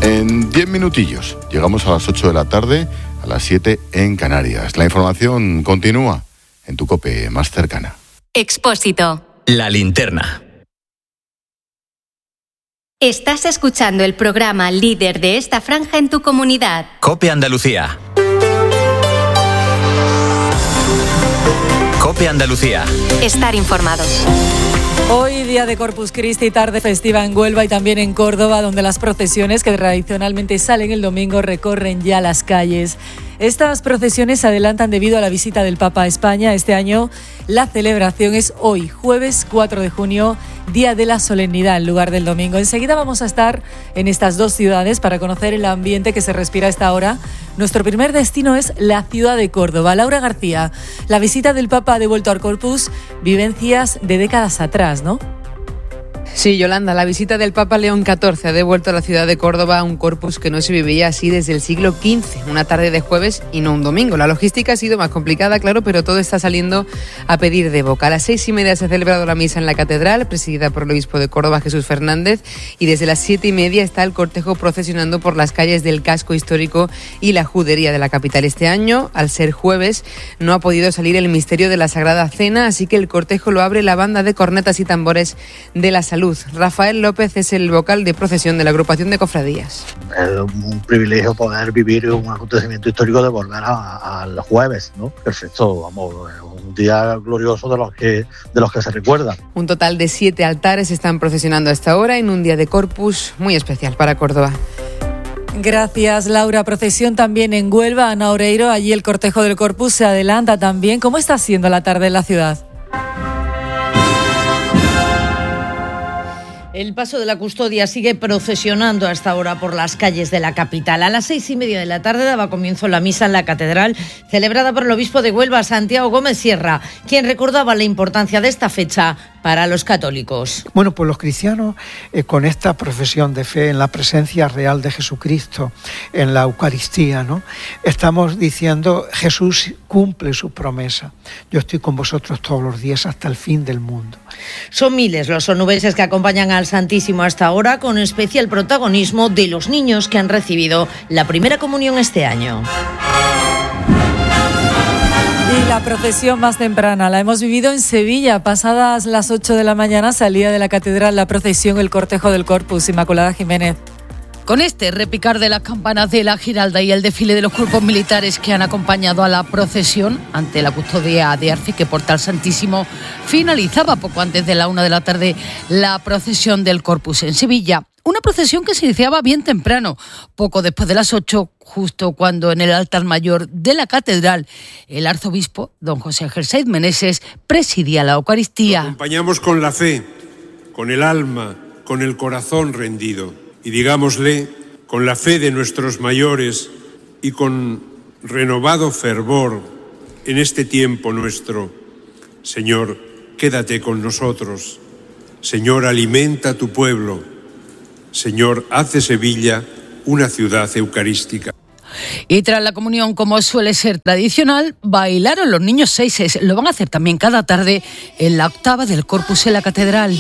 En 10 minutillos llegamos a las 8 de la tarde, a las 7 en Canarias. La información continúa en tu COPE más cercana. Expósito. La linterna. Estás escuchando el programa líder de esta franja en tu comunidad. COPE Andalucía. COPE Andalucía. Estar informado. Hoy, día de Corpus Christi, tarde festiva en Huelva y también en Córdoba, donde las procesiones que tradicionalmente salen el domingo recorren ya las calles. Estas procesiones se adelantan debido a la visita del Papa a España. Este año la celebración es hoy, jueves 4 de junio, día de la solemnidad, en lugar del domingo. Enseguida vamos a estar en estas dos ciudades para conocer el ambiente que se respira a esta hora. Nuestro primer destino es la ciudad de Córdoba. Laura García, la visita del Papa ha devuelto al Corpus vivencias de décadas atrás, ¿no? Sí, Yolanda, la visita del Papa León XIV ha devuelto a la ciudad de Córdoba un Corpus que no se vivía así desde el siglo XV, una tarde de jueves y no un domingo. La logística ha sido más complicada, claro, pero todo está saliendo a pedir de boca. A las 6:30 se ha celebrado la misa en la catedral, presidida por el obispo de Córdoba, Jesús Fernández, y desde las 7:30 está el cortejo procesionando por las calles del casco histórico y la judería de la capital. Este año, al ser jueves, no ha podido salir el misterio de la Sagrada Cena, así que el cortejo lo abre la banda de cornetas y tambores de la Salud. Rafael López es el vocal de procesión de la agrupación de cofradías. Es un privilegio poder vivir un acontecimiento histórico de volver al jueves, ¿no? Perfecto, vamos, un día glorioso de los que se recuerdan. Un total de 7 altares están procesionando a esta hora en un día de Corpus muy especial para Córdoba. Gracias, Laura. Procesión también en Huelva, Ana Oreiro. Allí el cortejo del Corpus se adelanta también. ¿Cómo está siendo la tarde en la ciudad? El paso de la custodia sigue procesionando hasta ahora por las calles de la capital. A las 6:30 de la tarde daba comienzo la misa en la catedral, celebrada por el obispo de Huelva, Santiago Gómez Sierra, quien recordaba la importancia de esta fecha para los católicos. Bueno, pues los cristianos, con esta profesión de fe en la presencia real de Jesucristo, en la Eucaristía, ¿no? Estamos diciendo, Jesús cumple su promesa. Yo estoy con vosotros todos los días hasta el fin del mundo. Son miles los onubenses que acompañan al Santísimo hasta ahora, con especial protagonismo de los niños que han recibido la primera comunión este año. Y la procesión más temprana la hemos vivido en Sevilla. Pasadas las 8 de la mañana salía de la catedral la procesión, el cortejo del Corpus. Inmaculada Jiménez. Con este repicar de las campanas de la Giralda y el desfile de los cuerpos militares que han acompañado a la procesión ante la custodia de Arce que porta al Santísimo, finalizaba poco antes de la 1 de la tarde la procesión del Corpus en Sevilla. Una procesión que se iniciaba bien temprano, poco después de las 8, justo cuando en el altar mayor de la catedral el arzobispo, don José Ángel Saiz Meneses, presidía la Eucaristía. Lo acompañamos con la fe, con el alma, con el corazón rendido. Y digámosle, con la fe de nuestros mayores y con renovado fervor en este tiempo nuestro, Señor, quédate con nosotros. Señor, alimenta a tu pueblo. Señor, haz de Sevilla una ciudad eucarística. Y tras la comunión, como suele ser tradicional, bailaron los niños seises. Lo van a hacer también cada tarde en la octava del Corpus en la catedral.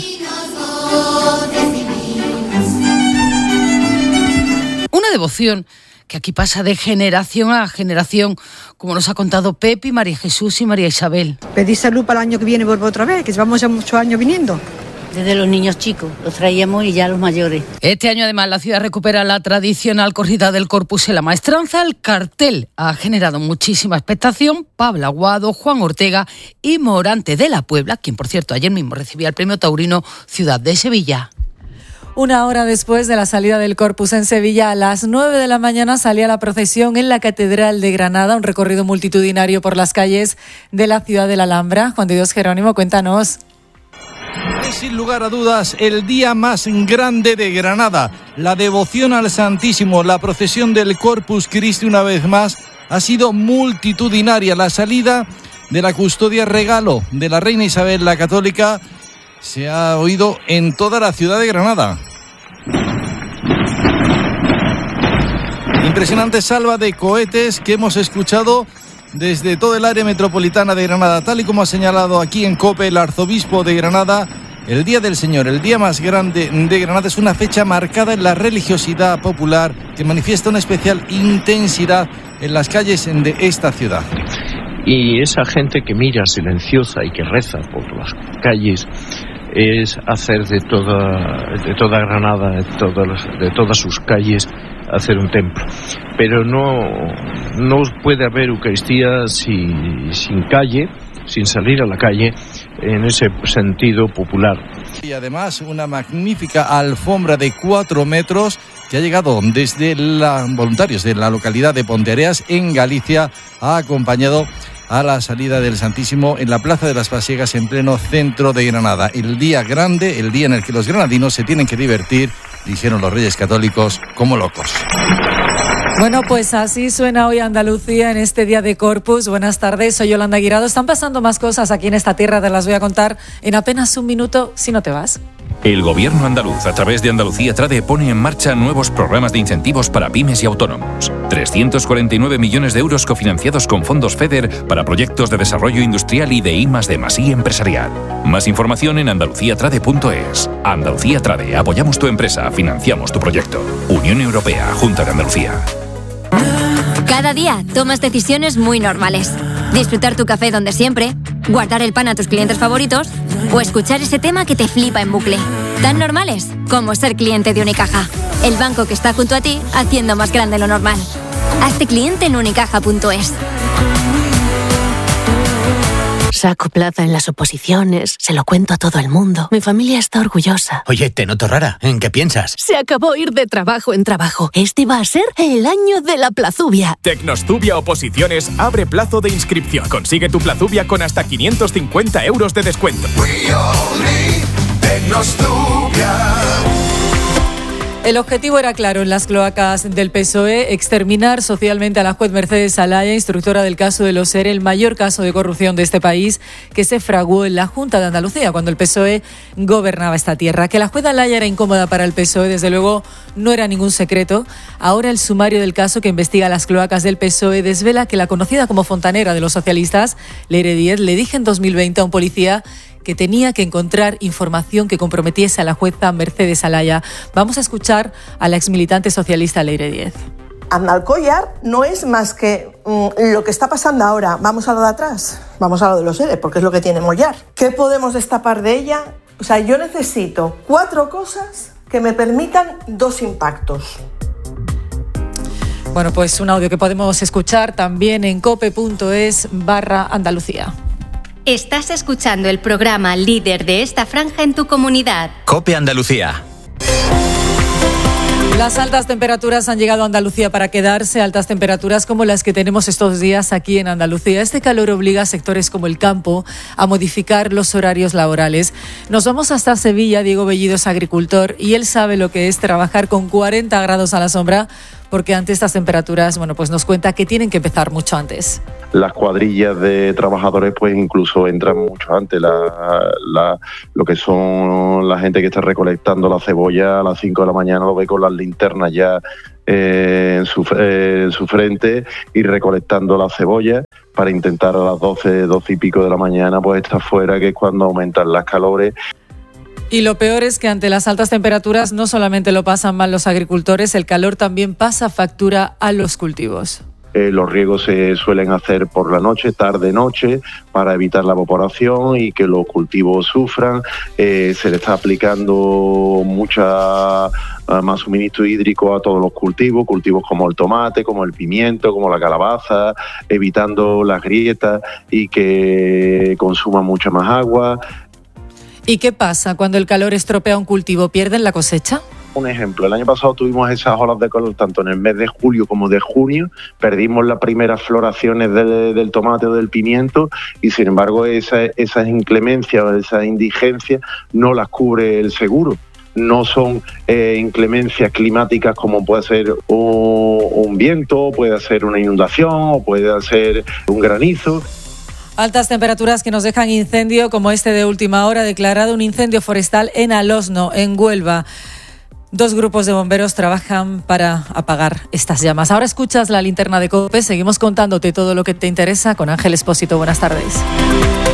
Una devoción que aquí pasa de generación a generación, como nos ha contado Pepe, María Jesús y María Isabel. Pedí salud para el año que viene, vuelvo otra vez, que llevamos ya muchos años viniendo. Desde los niños chicos, los traíamos y ya los mayores. Este año además la ciudad recupera la tradicional corrida del Corpus en la Maestranza. El cartel ha generado muchísima expectación. Pablo Aguado, Juan Ortega y Morante de la Puebla, quien por cierto ayer mismo recibía el premio taurino Ciudad de Sevilla. Una hora después de la salida del Corpus en Sevilla, a las 9 de la mañana salía la procesión en la Catedral de Granada, un recorrido multitudinario por las calles de la ciudad de la Alhambra. Juan de Dios Jerónimo, cuéntanos. Es sin lugar a dudas el día más grande de Granada. La devoción al Santísimo, la procesión del Corpus Christi una vez más ha sido multitudinaria. La salida de la custodia regalo de la reina Isabel la Católica se ha oído en toda la ciudad de Granada. Impresionante salva de cohetes que hemos escuchado desde todo el área metropolitana de Granada. Tal y como ha señalado aquí en COPE el arzobispo de Granada, El Día del Señor, el día más grande de Granada, es una fecha marcada en la religiosidad popular que manifiesta una especial intensidad en las calles de esta ciudad. Y esa gente que mira silenciosa y que reza por las calles es hacer de toda Granada, de todas sus calles, hacer un templo. Pero no puede haber Eucaristía sin calle, sin salir a la calle, en ese sentido popular. Y además una magnífica alfombra de 4 metros que ha llegado desde voluntarios de la localidad de Ponteareas, en Galicia, ha acompañado a la salida del Santísimo en la Plaza de las Pasiegas, en pleno centro de Granada. El día grande, el día en el que los granadinos se tienen que divertir, dijeron los Reyes Católicos, como locos. Bueno, pues así suena hoy Andalucía en este día de Corpus. Buenas tardes, soy Yolanda Guirado. Están pasando más cosas aquí en esta tierra, te las voy a contar en apenas un minuto, si no te vas. El Gobierno andaluz, a través de Andalucía Trade, pone en marcha nuevos programas de incentivos para pymes y autónomos. 349 millones de euros cofinanciados con fondos FEDER para proyectos de desarrollo industrial y de I+D+I empresarial. Más información en andaluciatrade.es. Andalucía Trade, apoyamos tu empresa, financiamos tu proyecto. Unión Europea, Junta de Andalucía. Cada día tomas decisiones muy normales. Disfrutar tu café donde siempre, guardar el pan a tus clientes favoritos o escuchar ese tema que te flipa en bucle. Tan normales como ser cliente de Unicaja, el banco que está junto a ti haciendo más grande lo normal. Hazte cliente en unicaja.es. Saco plaza en las oposiciones, se lo cuento a todo el mundo. Mi familia está orgullosa. Oye, te noto rara. ¿En qué piensas? Se acabó ir de trabajo en trabajo. Este va a ser el año de la plazubia. Tecnostubia Oposiciones abre plazo de inscripción. Consigue tu plazubia con hasta 550 euros de descuento. El objetivo era claro en las cloacas del PSOE: exterminar socialmente a la juez Mercedes Alaya, instructora del caso de los ERE, el mayor caso de corrupción de este país, que se fraguó en la Junta de Andalucía cuando el PSOE gobernaba esta tierra. Que la juez Alaya era incómoda para el PSOE, desde luego, no era ningún secreto. Ahora el sumario del caso que investiga las cloacas del PSOE desvela que la conocida como fontanera de los socialistas, Leire Díez, le dije en 2020 a un policía que tenía que encontrar información que comprometiese a la jueza Mercedes Alaya. Vamos a escuchar a la exmilitante socialista Leire Díez. Aznalcóllar no es más que lo que está pasando ahora. Vamos a lo de atrás, vamos a lo de los ERE, porque es lo que tiene Mollar. ¿Qué podemos destapar de ella? O sea, yo necesito 4 cosas que me permitan 2 impactos. Bueno, pues un audio que podemos escuchar también en cope.es/Andalucía. Estás escuchando el programa líder de esta franja en tu comunidad. COPE Andalucía. Las altas temperaturas han llegado a Andalucía para quedarse, altas temperaturas como las que tenemos estos días aquí en Andalucía. Este calor obliga a sectores como el campo a modificar los horarios laborales. Nos vamos hasta Sevilla. Diego Bellido es agricultor y él sabe lo que es trabajar con 40 grados a la sombra, porque ante estas temperaturas, bueno, pues nos cuenta que tienen que empezar mucho antes. Las cuadrillas de trabajadores pues incluso entran mucho antes. Lo que son la gente que está recolectando la cebolla a las 5 de la mañana lo ve con las linternas ya en su frente y recolectando la cebolla para intentar a las 12 y pico de la mañana pues estar fuera, que es cuando aumentan las calores. Y lo peor es que ante las altas temperaturas no solamente lo pasan mal los agricultores, el calor también pasa factura a los cultivos. Los riegos se suelen hacer por la noche, tarde-noche, para evitar la evaporación y que los cultivos sufran. Se le está aplicando mucha más suministro hídrico a todos los cultivos como el tomate, como el pimiento, como la calabaza, evitando las grietas y que consuman mucha más agua. ¿Y qué pasa cuando el calor estropea un cultivo? ¿Pierden la cosecha? Un ejemplo, el año pasado tuvimos esas olas de calor tanto en el mes de julio como de junio, perdimos las primeras floraciones del tomate o del pimiento y sin embargo esas inclemencias o esas indigencias no las cubre el seguro. No son inclemencias climáticas como puede ser un viento, puede ser una inundación o puede ser un granizo. Altas temperaturas que nos dejan incendio como este de última hora, declarado un incendio forestal en Alosno, en Huelva. 2 grupos de bomberos trabajan para apagar estas llamas. Ahora escuchas la linterna de COPE. Seguimos contándote todo lo que te interesa con Ángel Expósito. Buenas tardes.